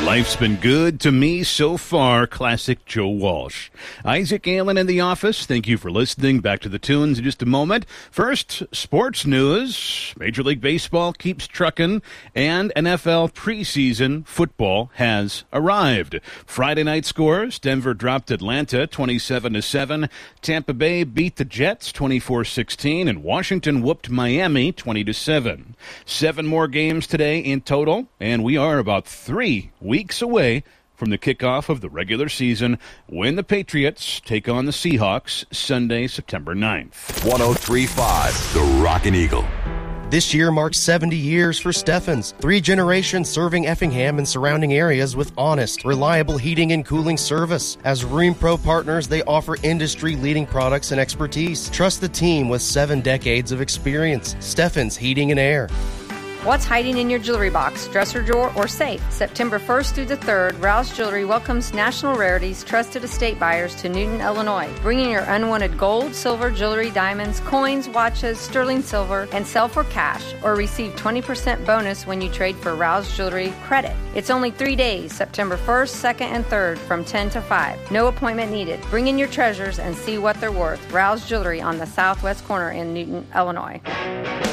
Life's been good to me so far. Classic Joe Walsh. Isaac Allen in the office. Thank you for listening. Back to the tunes in just a moment. First, sports news. Major League Baseball keeps trucking, and NFL preseason football has arrived. Friday night scores. Denver dropped Atlanta 27-7. Tampa Bay beat the Jets 24-16, and Washington whooped Miami 20-7. 7 more games today in total, and we are about 3 weeks away from the kickoff of the regular season when the Patriots take on the Seahawks Sunday, September 9th. 103.5, The Rockin' Eagle. This year marks 70 years for Steffens. 3 generations serving Effingham and surrounding areas with honest, reliable heating and cooling service. As Rheem Pro partners, they offer industry-leading products and expertise. Trust the team with 7 decades of experience. Steffens Heating and Air. What's hiding in your jewelry box, dresser drawer, or safe? September 1st through the 3rd, Rouse Jewelry welcomes National Rarities trusted estate buyers to Newton, Illinois. Bring in your unwanted gold, silver, jewelry, diamonds, coins, watches, sterling silver, and sell for cash, or receive 20% bonus when you trade for Rouse Jewelry credit. It's only 3 days, September 1st, 2nd, and 3rd from 10 to 5. No appointment needed. Bring in your treasures and see what they're worth. Rouse Jewelry on the southwest corner in Newton, Illinois.